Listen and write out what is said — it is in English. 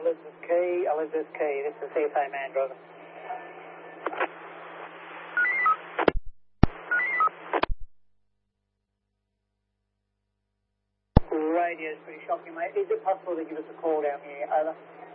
this is Key. This is Key. This is CSA man driver. Radio's pretty shocking, mate. Is it possible to give us a call down here? Over.